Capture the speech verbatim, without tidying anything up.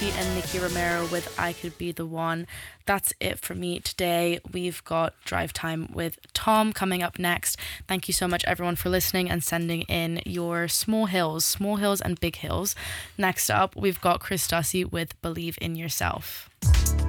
Avicii and Nicky Romero with I Could Be the One. That's it for me today. We've got Drive Time with Tom coming up next. Thank you so much, everyone, for listening and sending in your small hills, small hills and big hills. Next up, we've got Chris Dussy with Believe in Yourself.